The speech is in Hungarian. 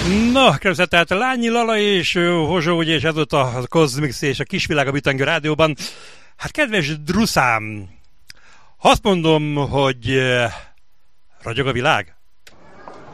No, kezdett tehát Lányi Lala és Hozsó, ugye, és ez ott a Kozmix és a Kisvilág a Bütangő Rádióban. Hát kedves druszám, azt mondom, hogy ragyog a világ?